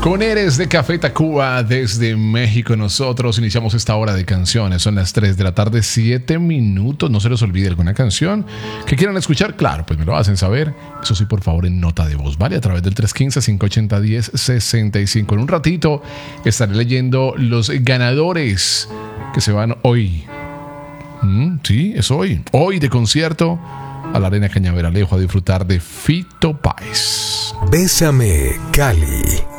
Con Eres de Café Tacuba desde México, nosotros iniciamos esta hora de canciones. Son las 3 de la tarde, 7 minutos. No se les olvide alguna canción que quieran escuchar. Claro, pues me lo hacen saber. Eso sí, por favor, en nota de voz, ¿vale? A través del 315-580-1065. En un ratito estaré leyendo los ganadores que se van hoy. Sí, es hoy. Hoy de concierto a la Arena Cañaveralejo a disfrutar de Fito Páez. Bésame, Cali.